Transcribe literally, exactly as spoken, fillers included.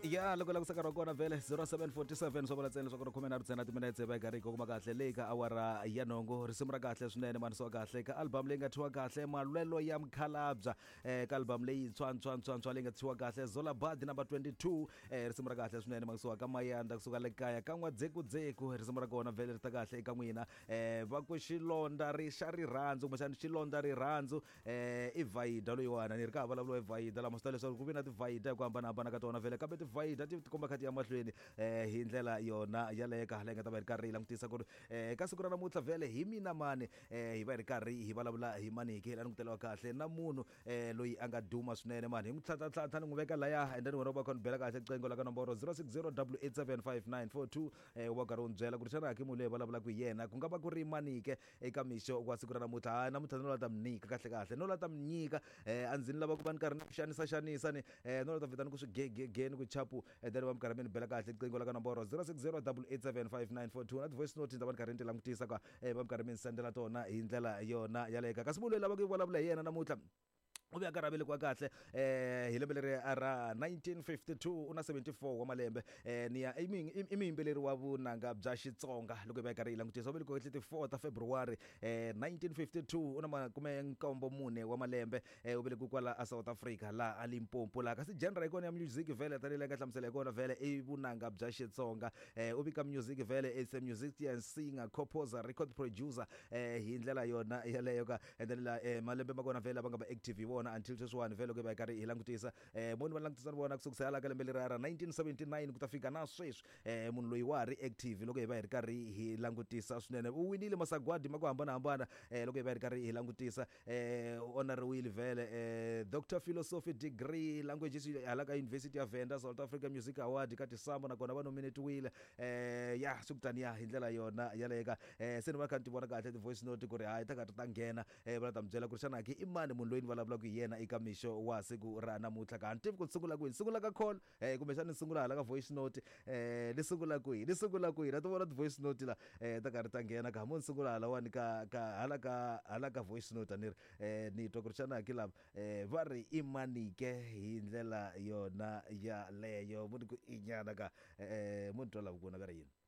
ya loko la ku sakara kona vele zero seven four seven so balatsela swa ku khume na ntsena timinetse va gari ko kuma kahle le ka awara ya nhongo risimu ra kahle swinene mani so kahle ka album leyi nga thiwa kahle malwelo ya mkhalabya eh ka album leyi ntshwa ntshwa ntshwa leyi nga thiwa kahle Zola Bad number twenty-two eh risimu ra kahle swinene mangisuka ka mayanda kusuka le kaya ka n'wadzeko dzeko risimu ra kona vele ri ta kahle eka n'wina eh va ku xilonda ri xa rirhandzu kumbe xana xilonda rirhandzu eh i vaida loyiwana ni ri ka vulavula i vaida lama swi ta leswaku ku vi na ti vaida ku hambanahambana ka tona vele kambe ti vaida ti komba khati ya mahlweni eh hi ndlela yona yaleyo kahle nga ta va ri karhi langutisa ku ri eh ka siku ra namuntlha vele hi mina mani eh hi va ri karhi hi vulavula hi maniki hi languteliwa kahle na munhu eh loyi a nga duma swinene mani hi n'wi tlhantlha ni n'wi veka laya and then wena u va kha ni bela kahle cengo la ka nomboro zero six zero eight eight seven five nine four two eh wa karhi u byela ku ri xana hakimu leyi vulavula ku yena ku nga va ku ri manike eka mixo wa siku ra namuntlha ha namuntlha no la ta mi nyika kahle kahle no la ta mi nyika eh a ndzi ni lava ku va ni karhi ni xanisa xanisa ni eh no la ta vitana ku swi gegegeni ku chapu and then va mi karhi mi ni bela kahle cengo la ka nomboro zero six zero eight eight seven five nine four two na voice note ndza va ni karhi ni ti langutisa ka eh va mi karhi mi ni sendela tona hi ndlela yona yaleka kasi munhu loyi lava ku vulavula hi yena namuntlha u ve a karhavele kwa kahle eh hi lembe leri ra nineteen fifty-two una seventy-four wa malembe eh ni ya i muyimbeleri wa vunanga bya Xitsonga loko va karhi hi langutisa vele ko thirty-four ta February eh nineteen fifty-two una makume nkombo mune wa malembe eh u vele ku kwala a South Africa la a Limpopo la kasi genre ikona ya music vele tani le ka hlamusela ikona vele i vunanga bya Xitsonga eh u vika music vele is a musician singer composer record producer eh hi ndlela yona yaleyo ka and then la eh malembe makona vele va nga ba active bona until sweswiwani vele ku va karhi hi langutisa eh munhu va langutisa vona kusukela ka lembe leri ra nineteen seventy-nine ku ta fika na sweswi eh munhu loyi wa ri active loko hi va hi ri karhi hi langutisa swinene u winile masagwadi ma ku hambanahambana eh loko hi va hi ri karhi hi langutisa eh honorary vele eh Doctor Philosophy degree languages hala ka University of Venda South Africa Music Award ka tisambo na kona va nominatiwile eh ya sukutani ya hi ndlela yona yaleka eh seni va kha ti vona kahle ti voice note ku ri hayi ta ka ta nghena eh va ta byela ku ri xana ki imani munhu loyi ni vulavula ku yena eka mixo wa siku ra namuntlha ka ntivi ku sungula kwini sungula ka call eh kumbe xana sungula hala ka voice note eh ni sungula kwini ni sungula kwini na to vona ti voice note la eh ta karhi ta nghena ka munhu sungula hala wani ka ka hala ka hala ka voice note ni eh ni to ku xana ki lava eh va ri imanike hi ndlela yona ya leyo munhu ku inyana ka eh munhu to lava ku na ka ri yini